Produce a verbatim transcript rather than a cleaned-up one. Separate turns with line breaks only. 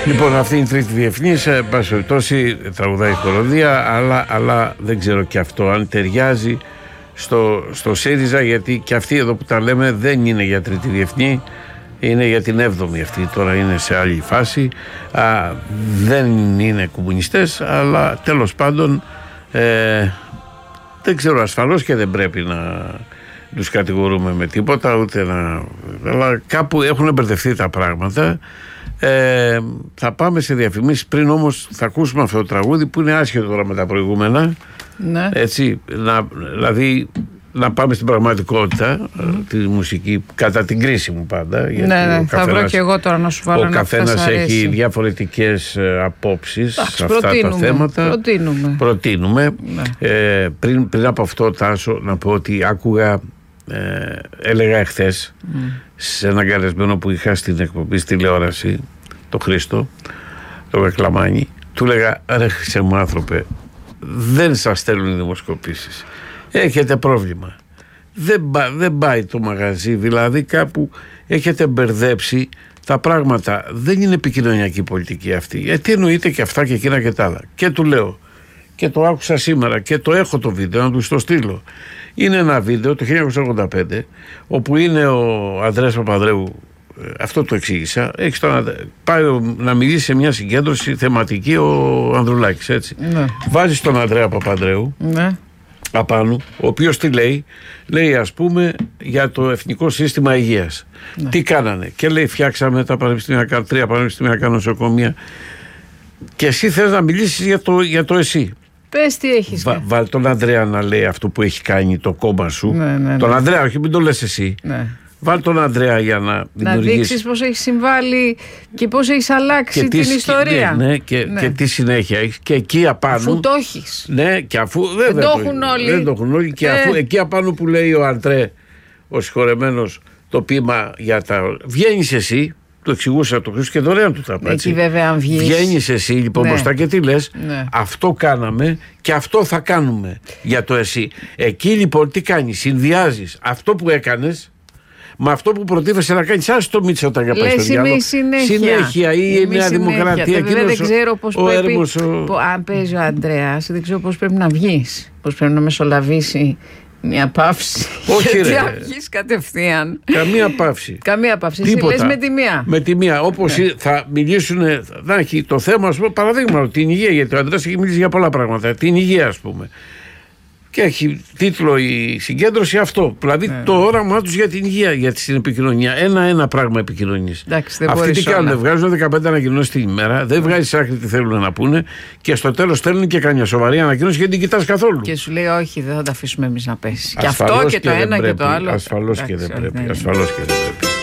Λοιπόν, αυτή είναι η τρίτη διεθνή. Σε πάση περιπτώσει, τραγουδάει η χοροδία, αλλά, αλλά δεν ξέρω και αυτό αν ταιριάζει στο, στο ΣΥΡΙΖΑ, γιατί και αυτοί εδώ που τα λέμε δεν είναι για τρίτη διεθνή, είναι για την έβδομη αυτή. Τώρα είναι σε άλλη φάση. Α, δεν είναι κομμουνιστές, αλλά τέλος πάντων ε, δεν ξέρω, ασφαλώς και δεν πρέπει να τους κατηγορούμε με τίποτα, ούτε να. Αλλά κάπου έχουν μπερδευτεί τα πράγματα. Ε, θα πάμε σε διαφημίσεις. Πριν όμως θα ακούσουμε αυτό το τραγούδι που είναι άσχετο τώρα με τα προηγούμενα. Ναι. Έτσι, να, δηλαδή να πάμε στην πραγματικότητα, mm. τη μουσική κατά την κρίση μου πάντα. Γιατί
ναι, ναι, θα βρω και εγώ τώρα να σου βάλω.
Ο καθένας έχει διαφορετικές απόψεις
Άχι,
σε αυτά τα θέματα.
Προτείνουμε.
Προτείνουμε. Ναι. Ε, πριν, πριν από αυτό, Τάσο, να πω ότι άκουγα, ε, έλεγα εχθές mm. σε έναν καλεσμένο που είχα στην εκπομπή στη τηλεόραση, το Χρήστο, το Βεκλαμάνι, του λέγα, ρε χρυσέ μου άνθρωπε, δεν σας στέλνουν οι δημοσκοπήσεις. Έχετε πρόβλημα. Δεν, δεν πάει το μαγαζί, δηλαδή κάπου έχετε μπερδέψει τα πράγματα. Δεν είναι επικοινωνιακή πολιτική αυτή. Γιατί εννοείται και αυτά και εκείνα και τα άλλα. Και του λέω, και το άκουσα σήμερα και το έχω το βίντεο, να του το στείλω. Είναι ένα βίντεο το χίλια εννιακόσια ογδόντα πέντε, όπου είναι ο Ανδρέας Παπανδρέου, αυτό το εξήγησα, έχει τον, πάει να μιλήσει σε μια συγκέντρωση θεματική ο Ανδρουλάκης, έτσι. Ναι. Βάζει τον Ανδρέα Παπανδρέου, ναι, απάνω, ο οποίος τι λέει, λέει ας πούμε για το Εθνικό Σύστημα Υγείας. Ναι. Τι κάνανε, και λέει φτιάξαμε τα πανεπιστημιακά, τρία πανεπιστημιακά νοσοκομεία, και εσύ θες να μιλήσεις για το, για το εσύ.
Πες τι έχεις.
Βα, βάλ τον Ανδρέα να λέει αυτό που έχει κάνει το κόμμα σου.
Ναι, ναι, ναι.
Τον Ανδρέα, όχι, μην το λες εσύ.
Ναι.
Βάλ τον Ανδρέα για να δημιουργήσει.
Να δείξεις πώς έχει συμβάλει και πώς έχει αλλάξει
και
την
τι,
ιστορία.
Ναι, ναι, και, ναι, και τι συνέχεια έχει. Και εκεί απάνω.
Αφού το έχεις.
Ναι, και αφού.
Δεν,
δεν
το έχουν όλοι.
Δεν το έχουν όλοι. Και ε. αφού εκεί απάνω που λέει ο Αντρέ, ο συγχωρεμένος, το ποίημα για τα. Βγαίνεις εσύ. Το εξηγούσα το Χρήστο και δωρεάν του τα
έτσι. Εκεί βέβαια αν βγεις.
Βγαίνεις εσύ λοιπόν, ναι, μπροστά και τι λες,
ναι,
αυτό κάναμε και αυτό θα κάνουμε για το εσύ. Εκεί λοιπόν τι κάνεις, συνδυάζεις αυτό που έκανες με αυτό που προτίθεσαι να κάνεις. Άσου το Μίτσα τα για πάει στο διάλογο.
Συνέχεια.
Συνέχεια ή η Νέα Δημοκρατία.
Βέβαια δεν ξέρω πώς πρέπει,
έρμος, ο...
αν παίζει ο Ανδρέας, δεν ξέρω πώς πρέπει να βγεις, πώς πρέπει να μεσολαβήσει μια παύση.
Όχι,
γιατί
ρε.
αν βγεις κατευθείαν.
Καμία παύση.
Καμία παύση. Εσύ λες με τη μία.
Με τη μία. Όπως ναι, θα μιλήσουν, θα έχει το θέμα, ας πούμε, παραδείγμα, την υγεία. Γιατί ο Ανδρέας έχει μιλήσει για πολλά πράγματα. Την υγεία, ας πούμε. Και έχει τίτλο η συγκέντρωση αυτό. Δηλαδή ναι, το όραμά τους για την υγεία, για την επικοινωνία. Ένα-ένα πράγμα επικοινωνίας. Αυτοί τι κάνουν, βγάζουν δεκαπέντε ανακοινώσεις την ημέρα, δεν βγάζεις άκρη τι θέλουν να πούνε και στο τέλος στέλνουν και καμιά σοβαρή ανακοίνωση και δεν την κοιτάς καθόλου. Και σου λέει, όχι, δεν θα τα αφήσουμε εμείς να πέσει. Και αυτό και το ένα και το άλλο. Ασφαλώς και δεν πρέπει.